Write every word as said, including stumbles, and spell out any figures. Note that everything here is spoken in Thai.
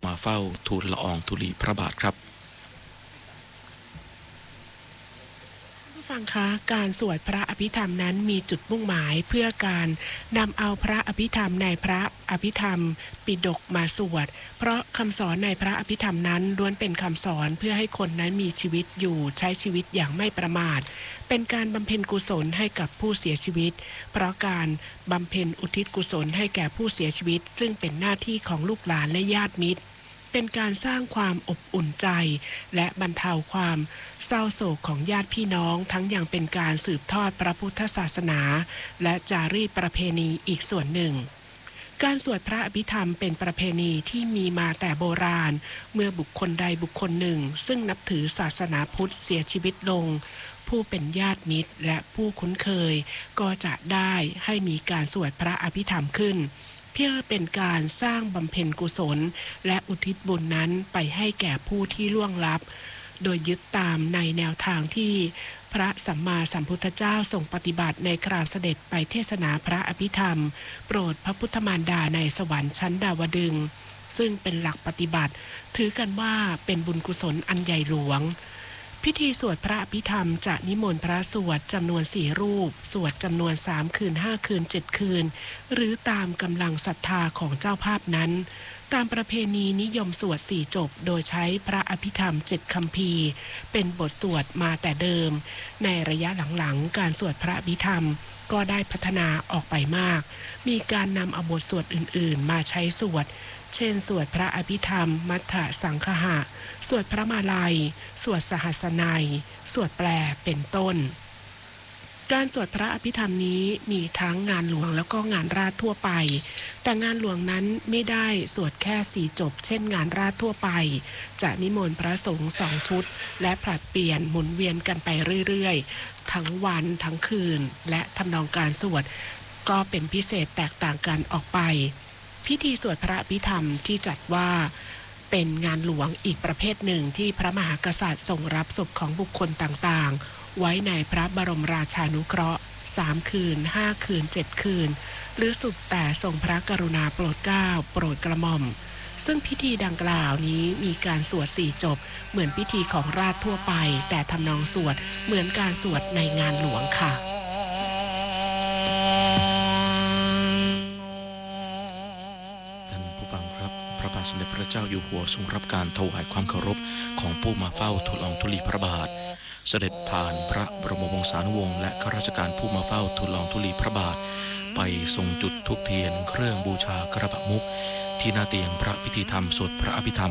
มาเฝ้าทูลละอองธุลีพระบาทครับฟังคะการสวดพระอภิธรรมนั้นมีจุดมุ่งหมายเพื่อการนำเอาพระอภิธรรมในพระอภิธรรมปิฎกมาสวดเพราะคำสอนในพระอภิธรรมนั้นล้วนเป็นคำสอนเพื่อให้คนนั้นมีชีวิตอยู่ใช้ชีวิตอย่างไม่ประมาทเป็นการบำเพ็ญกุศลให้กับผู้เสียชีวิตเพราะการบำเพ็ญอุทิศกุศลให้แก่ผู้เสียชีวิตซึ่งเป็นหน้าที่ของลูกหลานและญาติมิตรเป็นการสร้างความอบอุ่นใจและบรรเทาความเศร้าโศกของญาติพี่น้องทั้งยังเป็นการสืบทอดพระพุทธศาสนาและจารีตประเพณีอีกส่วนหนึ่งการสวดพระอภิธรรมเป็นประเพณีที่มีมาแต่โบราณเมื่อบุคคลใดบุคคลหนึ่งซึ่งนับถือศาสนาพุทธเสียชีวิตลงผู้เป็นญาติมิตรและผู้คุ้นเคยก็จะได้ให้มีการสวดพระอภิธรรมขึ้นเพื่อเป็นการสร้างบำเพ็ญกุศลและอุทิศบุญนั้นไปให้แก่ผู้ที่ล่วงลับโดยยึดตามในแนวทางที่พระสัมมาสัมพุทธเจ้าทรงปฏิบัติในคราวเสด็จไปเทศนาพระอภิธรรมโปรดพระพุทธมารดาในสวรรค์ชั้นดาวดึงส์ซึ่งเป็นหลักปฏิบัติถือกันว่าเป็นบุญกุศลอันใหญ่หลวงพิธีสวดพระอภิธรรมจะนิมนต์พระสวดจำนวนสี่รูปสวดจำนวนสามคืนห้าคืนเจ็ดคืนหรือตามกำลังศรัทธาของเจ้าภาพนั้นตามประเพณีนิยมสวดสี่จบโดยใช้พระอภิธรรมเจ็ดคัมภีร์เป็นบทสวดมาแต่เดิมในระยะหลังๆการสวดพระอภิธรรมก็ได้พัฒนาออกไปมากมีการนำเอาบทสวดอื่นๆมาใช้สวดเช่นสวดพระอภิธรรมมัทธสังคหะสวดพระมาลัยสวดสหัสนัยสวดแปลเป็นต้นการสวดพระอภิธรรมนี้มีทั้งงานหลวงแล้วก็งานราษฎรทั่วไปแต่งานหลวงนั้นไม่ได้สวดแค่สี่จบเช่นงานราษฎรทั่วไปจะนิมนต์พระสงฆ์สองชุดและผลัดเปลี่ยนหมุนเวียนกันไปเรื่อยๆทั้งวันทั้งคืนและทำนองการสวดก็เป็นพิเศษแตกต่างกันออกไปพิธีสวดพระอภิธรรมที่จัดว่าเป็นงานหลวงอีกประเภทหนึ่งที่พระมหากษัตริย์ทรงรับศพของบุคคลต่างๆไว้ในพระบรมราชานุเคราะห์สามคืนห้าคืนเจ็ดคืนหรือสุดแต่ทรงพระกรุณาโปรดเกล้าโปรดกระหม่อมซึ่งพิธีดังกล่าวนี้มีการสวดสี่จบเหมือนพิธีของราษฎรทั่วไปแต่ทำนองสวดเหมือนการสวดในงานหลวงค่ะพระบาทสมเด็จพระเจ้าอยู่หัวทรงรับการถวายความเคารพของผู้มาเฝ้าทูลละอองธุลีพระบาทเสด็จผ่านพระบรมวงศานุวงศ์และข้าราชการผู้มาเฝ้าทูลละอองธุลีพระบาทไปทรงจุดธูปเทียนเครื่องบูชากระบะมุกที่หน้าเตียงพระพิธีธรรมสวดพระอภิธรรม